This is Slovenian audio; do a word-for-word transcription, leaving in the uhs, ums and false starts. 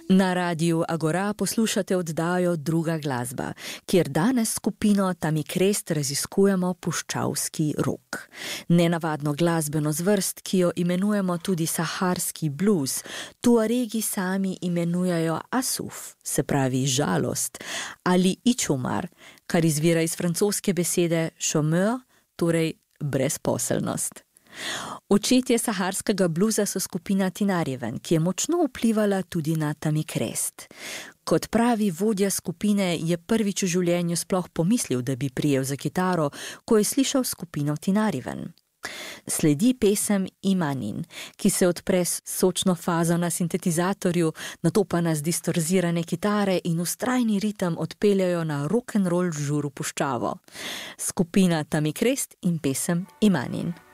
Na radiju Agora poslušate oddajo Druga glasba, kjer danes skupino Tamikrest raziskujemo puščavski rok. Nenavadno glasbeno zvrst, ki jo imenujemo tudi saharski blues, Tuaregi sami imenujejo asuf, se pravi žalost, ali ičumar, kar izvira iz francoske besede chômeur, torej brezposelnost. Očetje saharskega bluza so skupina Tinariwen, ki je močno vplivala tudi na Tamikrest. Kot pravi vodja skupine je prvič v življenju sploh pomislil, da bi prijel za kitaro, ko je slišal skupino Tinariwen. Sledi pesem Imanin, ki se odpre s sočno fazo na sintetizatorju, nato pa nas distorzirane kitare in vztrajni ritem odpeljajo na rock'n'roll žur v puščavo. Skupina Tamikrest in pesem Imanin.